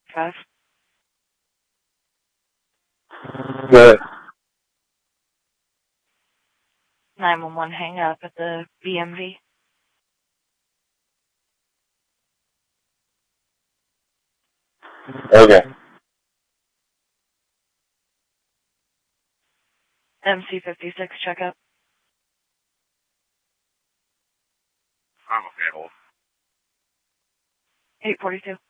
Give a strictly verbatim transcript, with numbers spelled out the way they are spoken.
Five. Good. nine one one hang up at the B M V. Okay. M C fifty-six checkup. I'm okay, hold. eight forty-two.